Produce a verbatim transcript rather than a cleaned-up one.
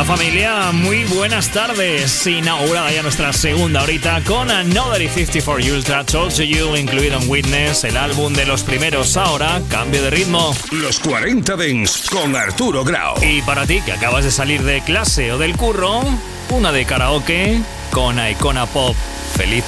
familia? Muy buenas tardes. Inaugurada ya nuestra segunda horita con Another cincuenta y cuatro Ultra, Told to You, incluido en Witness, el álbum de los primeros. Ahora, cambio de ritmo. Los cuarenta Dance con Arturo Grau. Y para ti que acabas de salir de clase o del curro, una de karaoke con Icona Pop. Feliz